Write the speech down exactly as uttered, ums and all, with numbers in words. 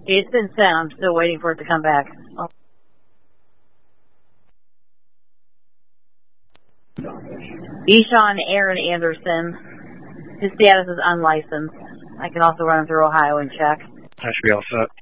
It's been sent. I'm still waiting for it to come back. Oh. Eshawn Aaron Anderson. His status is unlicensed. I can also run him through Ohio and check. That should be all set.